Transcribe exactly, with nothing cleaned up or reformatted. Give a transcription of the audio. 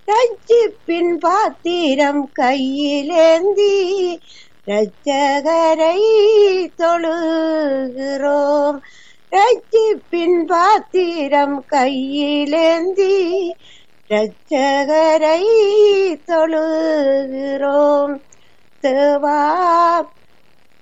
ரட்சிப்பின் பாத்திரம் கையிலேந்தி இரட்சகரை தொழுகிறோம். ரட்சிப்பின் பாத்திரம் கையிலேந்தி இரட்சகரை தொழுகிறோம். தேவா